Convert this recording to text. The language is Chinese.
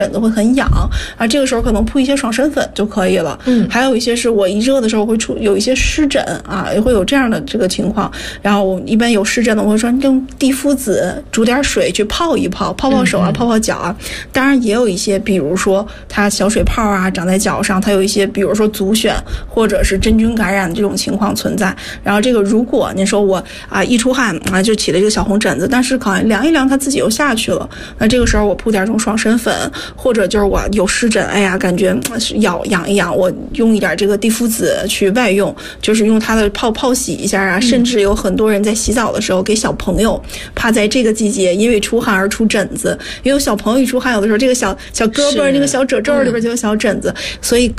疹子会很痒啊，这个时候可能铺一些爽身粉就可以了。还有一些是我一热的时候会有一些湿疹啊，也会有这样的这个情况。然后我一般有湿疹的，我会说用地肤子煮点水去泡一泡，泡泡手啊，泡泡脚啊。当然也有一些，比如说它小水泡啊长在脚上，它有一些比如说足癣或者是真菌感染这种情况存在。然后这个如果您说我啊一出汗啊就起了这个小红疹子，但是可能凉一凉它自己又下去了，那这个时候我铺点这种爽身粉，或者就是我有湿疹，哎呀感觉痒一痒，我用一点这个地肤子去外用，就是用它的泡洗一下啊。甚至有很多人在洗澡的时候给小朋友，怕在这个季节因为出汗而出疹子，因为小朋友一出汗有的时候这个小胳膊那个小褶皱里边就有小疹子，所以